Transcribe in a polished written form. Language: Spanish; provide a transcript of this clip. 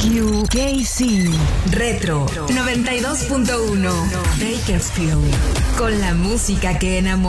QKC Retro 92.1 Bakersfield, con la música que enamora.